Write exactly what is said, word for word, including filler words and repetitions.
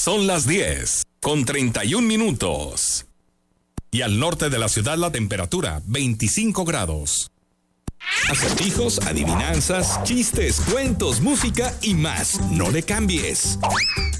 Son las diez, con treinta y un minutos. Y al norte de la ciudad la temperatura, veinticinco grados. Acertijos, adivinanzas, chistes, cuentos, música y más. No le cambies.